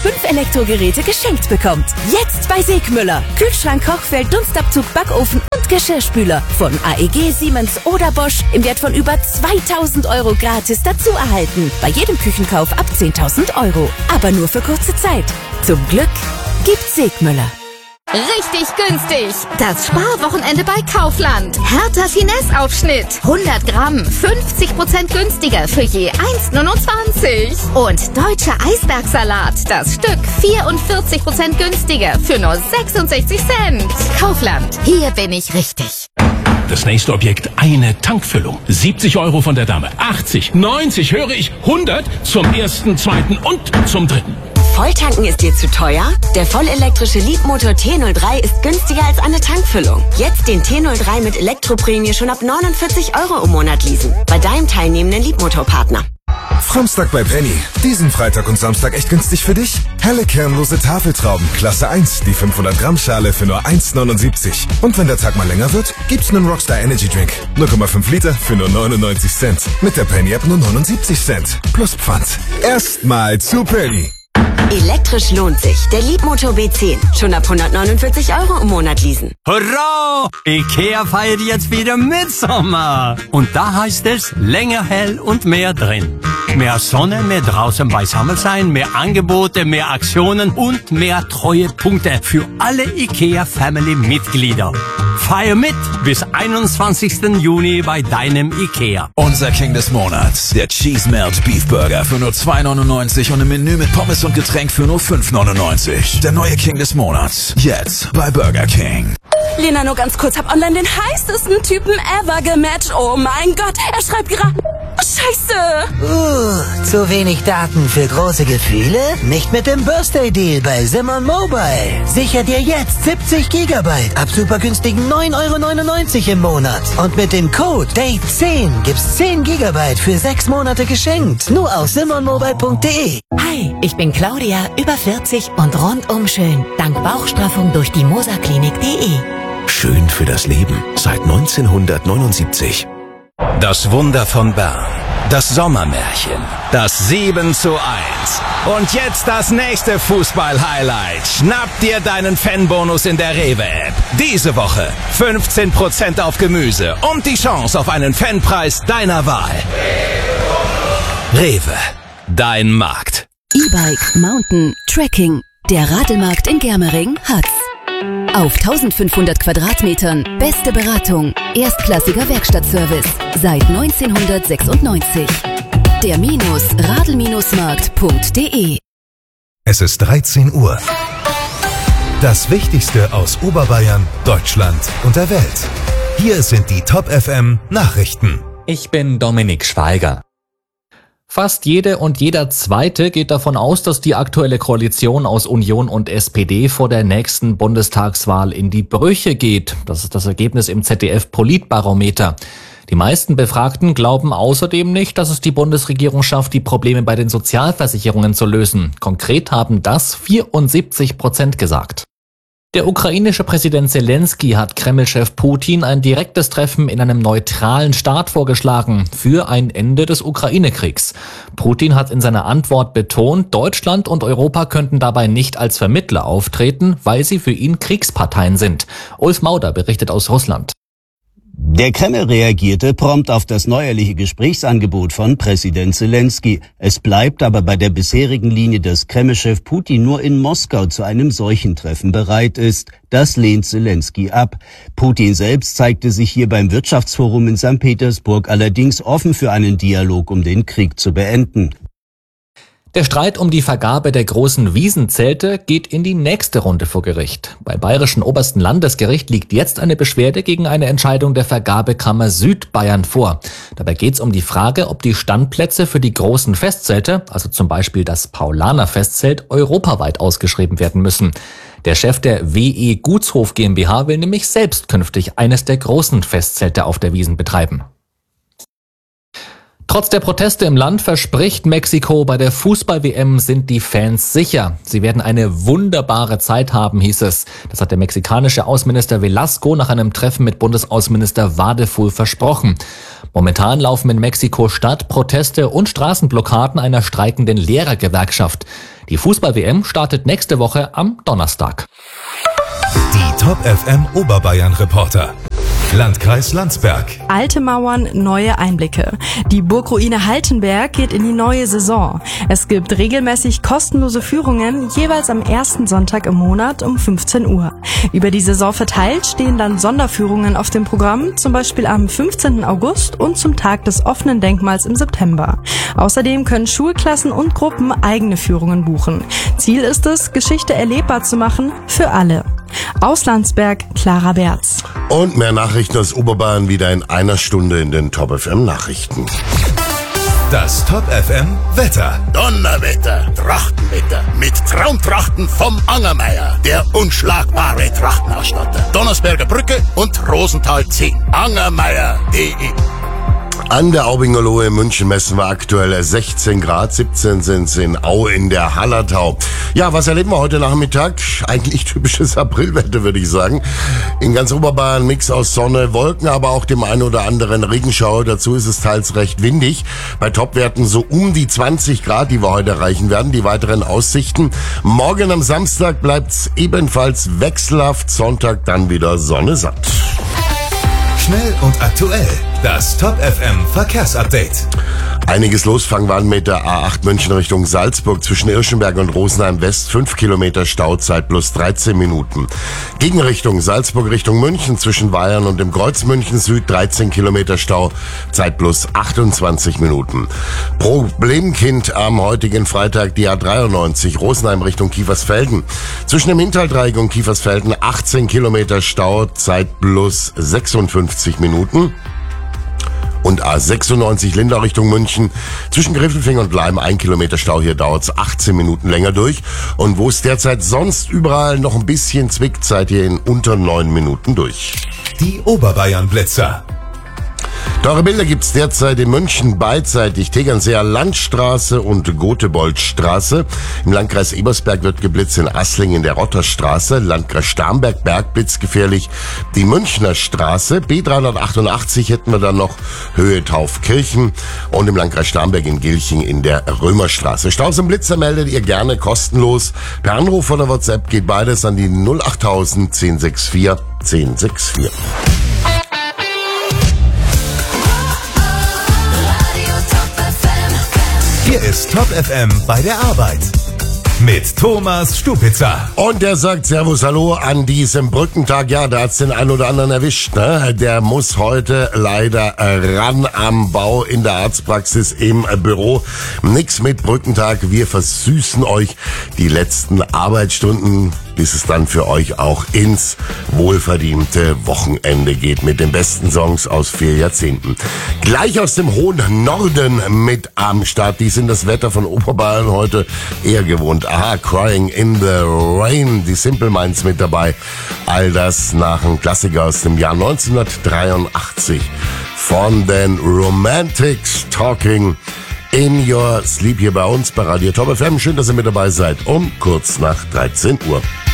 5 Elektrogeräte geschenkt bekommt. Jetzt bei Segmüller. Kühlschrank, Kochfeld, Dunstabzug, Backofen und Geschirrspüler von AEG, Siemens oder Bosch im Wert von über 2000 € gratis dazu erhalten. Bei jedem Küchenkauf ab 10.000 €. Aber nur für kurze Zeit. Zum Glück gibt's Segmüller. Richtig günstig. Das Sparwochenende bei Kaufland. Hertha Finesse-Aufschnitt. 100 Gramm, 50% günstiger für je 1,29. Und deutscher Eisbergsalat. Das Stück 44% günstiger für nur 66 Cent. Kaufland. Hier bin ich richtig. Das nächste Objekt, eine Tankfüllung. 70 € von der Dame. 80, 90, höre ich, 100 zum ersten, zweiten und zum dritten. Volltanken ist dir zu teuer? Der vollelektrische Leapmotor T03 ist günstiger als eine Tankfüllung. Jetzt den T03 mit Elektroprämie schon ab 49 € im Monat leasen. Bei deinem teilnehmenden Leapmotor-Partner. Framstag bei Penny. Diesen Freitag und Samstag echt günstig für dich? Helle kernlose Tafeltrauben, Klasse 1, die 500 Gramm Schale für nur 1,79. Und wenn der Tag mal länger wird, gibt's einen Rockstar Energy Drink. 0,5 Liter für nur 99 Cent. Mit der Penny App nur 79 Cent. Plus Pfand. Erstmal zu Penny. Elektrisch lohnt sich. Der Leapmotor B10. Schon ab 149 € im Monat leasen. Hurra! Ikea feiert jetzt wieder Mitsommer. Und da heißt es länger hell und mehr drin. Mehr Sonne, mehr draußen beisammen sein, mehr Angebote, mehr Aktionen und mehr Treuepunkte für alle Ikea Family Mitglieder. Feier mit bis 21. Juni bei deinem Ikea. Unser King des Monats, der Cheese Melt Beef Burger für nur 2,99 und ein Menü mit Pommes und Getränk für nur 5,99. Der neue King des Monats, jetzt bei Burger King. Lena, nur ganz kurz, hab online den heißesten Typen ever gematcht. Oh mein Gott, er schreibt gerade... Scheiße! Zu wenig Daten für große Gefühle? Nicht mit dem Birthday Deal bei Simon Mobile. Sicher dir jetzt 70 GB ab super günstigen 9,99 € im Monat. Und mit dem Code DATE10 gibt's 10 GB für 6 Monate geschenkt. Nur auf simonmobile.de. Hi, ich bin Claudia, über 40 und rundum schön. Dank Bauchstraffung durch die mosaklinik.de. Schön für das Leben seit 1979. Das Wunder von Bern, das Sommermärchen, das 7:1 und jetzt das nächste Fußball-Highlight. Schnapp dir deinen Fanbonus in der Rewe-App. Diese Woche 15% auf Gemüse und die Chance auf einen Fanpreis deiner Wahl. Rewe, dein Markt. E-Bike, Mountain, Trekking. Der Radelmarkt in Germering hat's. Auf 1500 Quadratmetern, beste Beratung, erstklassiger Werkstattservice, seit 1996. Der Radl-Markt.de. Es ist 13 Uhr. Das Wichtigste aus Oberbayern, Deutschland und der Welt. Hier sind die Top FM Nachrichten. Ich bin Dominik Schweiger. Fast jede und jeder Zweite geht davon aus, dass die aktuelle Koalition aus Union und SPD vor der nächsten Bundestagswahl in die Brüche geht. Das ist das Ergebnis im ZDF-Politbarometer. Die meisten Befragten glauben außerdem nicht, dass es die Bundesregierung schafft, die Probleme bei den Sozialversicherungen zu lösen. Konkret haben das 74% gesagt. Der ukrainische Präsident Zelensky hat Kreml-Chef Putin ein direktes Treffen in einem neutralen Staat vorgeschlagen für ein Ende des Ukraine-Kriegs. Putin hat in seiner Antwort betont, Deutschland und Europa könnten dabei nicht als Vermittler auftreten, weil sie für ihn Kriegsparteien sind. Ulf Mauder berichtet aus Russland. Der Kreml reagierte prompt auf das neuerliche Gesprächsangebot von Präsident Zelensky. Es bleibt aber bei der bisherigen Linie, dass Kreml-Chef Putin nur in Moskau zu einem solchen Treffen bereit ist. Das lehnt Zelensky ab. Putin selbst zeigte sich hier beim Wirtschaftsforum in St. Petersburg allerdings offen für einen Dialog, um den Krieg zu beenden. Der Streit um die Vergabe der großen Wiesenzelte geht in die nächste Runde vor Gericht. Beim Bayerischen Obersten Landesgericht liegt jetzt eine Beschwerde gegen eine Entscheidung der Vergabekammer Südbayern vor. Dabei geht es um die Frage, ob die Standplätze für die großen Festzelte, also zum Beispiel das Paulaner Festzelt, europaweit ausgeschrieben werden müssen. Der Chef der WE Gutshof GmbH will nämlich selbst künftig eines der großen Festzelte auf der Wiesn betreiben. Trotz der Proteste im Land verspricht Mexiko, bei der Fußball-WM sind die Fans sicher. Sie werden eine wunderbare Zeit haben, hieß es. Das hat der mexikanische Außenminister Velasco nach einem Treffen mit Bundesaußenminister Wadeful versprochen. Momentan laufen in Mexiko-Stadt Proteste und Straßenblockaden einer streikenden Lehrergewerkschaft. Die Fußball-WM startet nächste Woche am Donnerstag. Die Top FM Oberbayern Reporter. Landkreis Landsberg. Alte Mauern, neue Einblicke. Die Burgruine Haltenberg geht in die neue Saison. Es gibt regelmäßig kostenlose Führungen, jeweils am ersten Sonntag im Monat um 15 Uhr. Über die Saison verteilt stehen dann Sonderführungen auf dem Programm, zum Beispiel am 15. August und zum Tag des offenen Denkmals im September. Außerdem können Schulklassen und Gruppen eigene Führungen buchen. Ziel ist es, Geschichte erlebbar zu machen für alle. Aus Landsberg, Clara Berz. Und mehr Nachrichten aus Oberbayern wieder in einer Stunde in den Top FM Nachrichten. Das Top FM Wetter. Donnerwetter, Trachtenwetter mit Traumtrachten vom Angermeier, der unschlagbare Trachtenausstatter. Donnersberger Brücke und Rosenthal 10. Angermeier.de. An der Aubinger Lohe in München messen wir aktuell 16 Grad, 17 sind es in Au in der Hallertau. Ja, was erleben wir heute Nachmittag? Eigentlich typisches Aprilwetter, würde ich sagen. In ganz Oberbayern Mix aus Sonne, Wolken, aber auch dem einen oder anderen Regenschauer. Dazu ist es teils recht windig. Bei Topwerten so um die 20 Grad, die wir heute erreichen werden. Die weiteren Aussichten. Morgen am Samstag bleibt's ebenfalls wechselhaft. Sonntag dann wieder Sonne satt. Schnell und aktuell. Das Top FM Verkehrsupdate. Einiges los, fangen wir an mit der A8 München Richtung Salzburg zwischen Irschenberg und Rosenheim West. 5 Kilometer Stauzeit plus 13 Minuten. Gegenrichtung Salzburg Richtung München zwischen Weihern und dem Kreuz München Süd 13 Kilometer Stau, Zeit plus 28 Minuten. Problemkind am heutigen Freitag die A93 Rosenheim Richtung Kiefersfelden. Zwischen dem Hinterhaldreieck und Kiefersfelden 18 Kilometer Stau, Zeit plus 56 Minuten. Und A96 Lindau Richtung München. Zwischen Griffelfing und Leim 1 Kilometer Stau. Hier dauert's 18 Minuten länger durch. Und wo es derzeit sonst überall noch ein bisschen zwickt, seid ihr in unter 9 Minuten durch. Die Oberbayern Blitzer. Teure Bilder gibt's derzeit in München beidseitig Tegernseer Landstraße und Goteboldstraße. Im Landkreis Ebersberg wird geblitzt in Assling in der Rotterstraße. Landkreis Starnberg Bergblitz gefährlich. Die Münchner Straße, B388 hätten wir dann noch Höhe Taufkirchen. Und im Landkreis Starnberg in Gilching in der Römerstraße. Staus und Blitzer meldet ihr gerne kostenlos. Per Anruf oder WhatsApp geht beides an die 08000 1064 1064. Hier ist Top FM bei der Arbeit. Mit Thomas Stupitzer. Und der sagt Servus, hallo an diesem Brückentag. Ja, da hat's den einen oder anderen erwischt, ne? Der muss heute leider ran am Bau in der Arztpraxis im Büro. Nix mit Brückentag. Wir versüßen euch die letzten Arbeitsstunden, bis es dann für euch auch ins wohlverdiente Wochenende geht mit den besten Songs aus 4 Jahrzehnten. Gleich aus dem hohen Norden mit am Start. Die sind das Wetter von Oberbayern heute eher gewohnt. Aha, Crying in the Rain, die Simple Minds mit dabei. All das nach einem Klassiker aus dem Jahr 1983 von den Romantics, Talking in Your Sleep hier bei uns bei Radio Top FM. Schön, dass ihr mit dabei seid. Um kurz nach 13 Uhr.